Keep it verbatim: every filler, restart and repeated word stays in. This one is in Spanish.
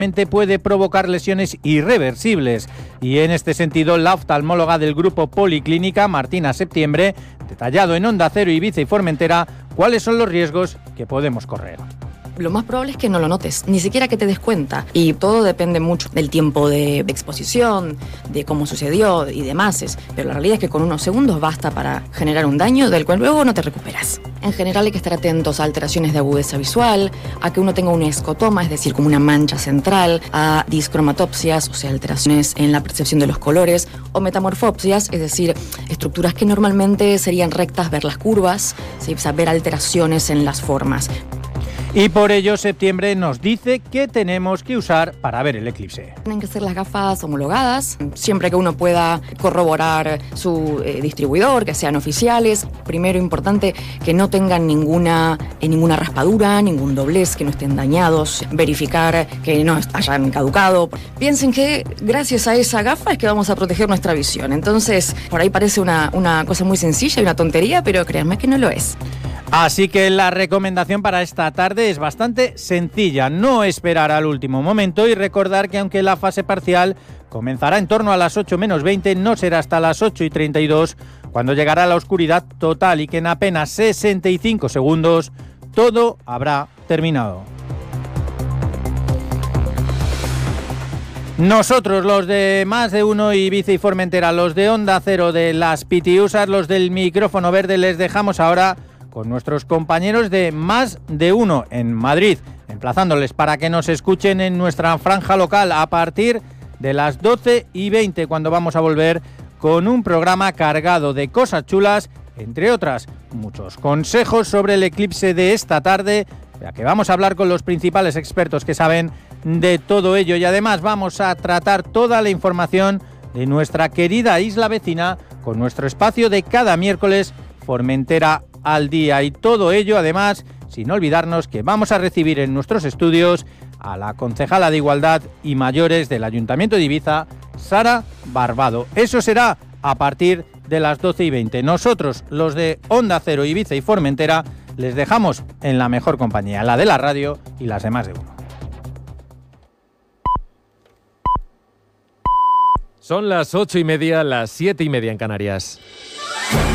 puede provocar lesiones irreversibles. Y en este sentido, la oftalmóloga del grupo Policlínica, Martina Septiembre, detallado en Onda Cero, Ibiza y Formentera cuáles son los riesgos que podemos correr. Lo más probable es que no lo notes, ni siquiera que te des cuenta. Y todo depende mucho del tiempo de exposición, de cómo sucedió y demás. Pero la realidad es que con unos segundos basta para generar un daño del cual luego no te recuperas. En general hay que estar atentos a alteraciones de agudeza visual, a que uno tenga un escotoma, es decir, como una mancha central, a discromatopsias, o sea, alteraciones en la percepción de los colores, o metamorfopsias, es decir, estructuras que normalmente serían rectas, ver las curvas, ¿sí? O sea, ver alteraciones en las formas. Y por ello, Septiembre nos dice qué tenemos que usar para ver el eclipse. Tienen que ser las gafas homologadas, siempre que uno pueda corroborar su eh, distribuidor, que sean oficiales. Primero, importante, que no tengan ninguna, eh, ninguna raspadura, ningún doblez, que no estén dañados, verificar que no hayan caducado. Piensen que gracias a esa gafa es que vamos a proteger nuestra visión. Entonces, por ahí parece una, una cosa muy sencilla y una tontería, pero créanme que no lo es. Así que la recomendación para esta tarde es bastante sencilla, no esperar al último momento y recordar que aunque la fase parcial comenzará en torno a las ocho menos veinte, no será hasta las ocho y treinta y dos cuando llegará la oscuridad total y que en apenas sesenta y cinco segundos todo habrá terminado. Nosotros, los de Más de Uno, Ibiza y Formentera, los de Onda Cero, de las Pitiusas, los del micrófono verde, les dejamos ahora con nuestros compañeros de Más de Uno en Madrid, emplazándoles para que nos escuchen en nuestra franja local a partir de las doce y veinte, cuando vamos a volver con un programa cargado de cosas chulas, entre otras, muchos consejos sobre el eclipse de esta tarde, ya que vamos a hablar con los principales expertos que saben de todo ello, y además vamos a tratar toda la información de nuestra querida isla vecina con nuestro espacio de cada miércoles, Formentera al día, y todo ello además sin olvidarnos que vamos a recibir en nuestros estudios a la concejala de Igualdad y Mayores del Ayuntamiento de Ibiza, Sara Barbado. Eso será a partir de las doce y veinte. Nosotros, los de Onda Cero, Ibiza y Formentera, les dejamos en la mejor compañía, la de la radio y las demás de Uno. Son las ocho y media, las siete y media en Canarias.